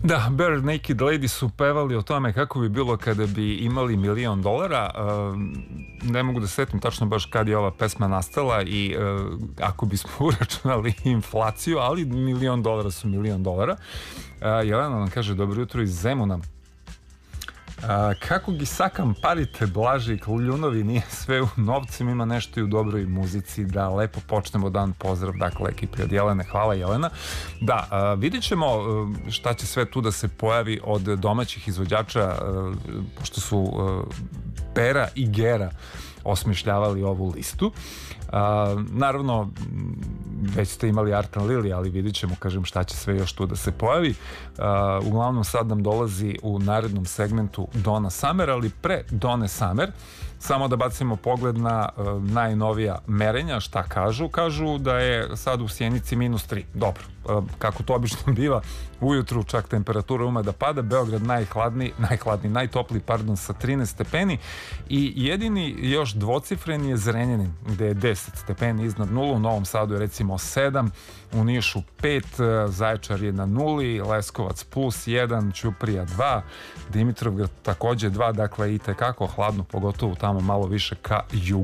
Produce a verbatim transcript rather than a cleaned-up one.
Da, Bare Naked Lady su pevali o tome kako bi bilo kada bi imali milion dolara. Ne mogu da setim tačno baš kad je ova pesma nastala i ako bismo uračunali inflaciju, ali milion dolara su milion dolara. Jelena nam kaže, dobro jutro iz Zemuna. A, kako gi sakam parite Blaži Kljunovi, nije sve u novcima, ima nešto i u dobroj muzici. Da lepo počnemo dan, pozdrav dakle ekipi od Jelene. Hvala Jelena. Da, a, vidit ćemo šta će sve tu da se pojavi od domaćih izvođača, a, pošto su a, Pera i Gera osmišljavali ovu listu. A, naravno već ste imali Artan Lili, ali vidit ćemo, kažem, šta će sve još tu da se pojavi. A, uglavnom sad nam dolazi u narednom segmentu Donna Summer, ali pre Donne Summer samo da bacimo pogled na uh, najnovija merenja. Šta kažu? Kažu da je sad u Sjenici minus tri. Dobro, uh, kako to obično biva, ujutru čak temperatura ume da pada. Beograd najhladniji, najhladniji, najtopliji, pardon, sa trinaest stepeni i jedini još dvocifren je Zrenjanin, gde je deset stepeni iznad nula. U Novom Sadu je recimo sedam, u Nišu pet, Zaječar je na nuli, Leskovac plus jedan, Ćuprija dva, Dimitrovgrad takođe dva, dakle i tekako hladno, pogotovo tamo malo više ka jugu.